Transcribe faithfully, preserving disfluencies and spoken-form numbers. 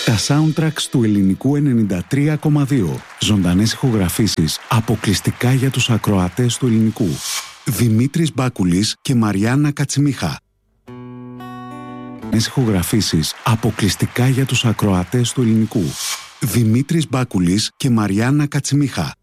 Τα soundtracks του ελληνικού ενενήντα τρία κόμμα δύο. Ζωντανές ηχογραφήσεις αποκλειστικά για τους ακροατές του ελληνικού. Δημήτρης Μπάκουλης και Μαριάννα Κατσιμίχα. Ηχογραφήσεις αποκλειστικά για τους ακροατές του ελληνικού. Δημήτρης Μπάκουλης και Μαριάννα Κατσιμίχα.